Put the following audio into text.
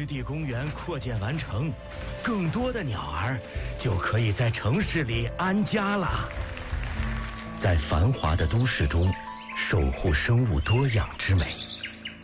湿地公园扩建完成，更多的鸟儿就可以在城市里安家了。在繁华的都市中，守护生物多样之美。